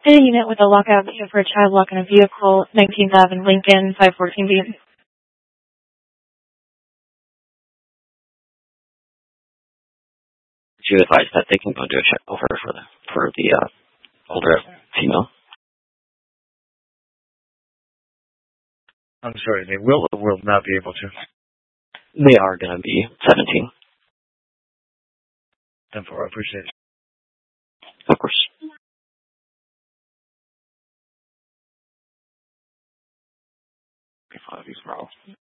Did a unit with a lockout video for a child lock in a vehicle, 19th Avenue, Lincoln, 514B. Would you advise that they can go do a check over for the older female? I'm sorry, they will or will not be able to? They are going to be 17. 10-4, I appreciate it. Of course. Okay, 5 is wrong.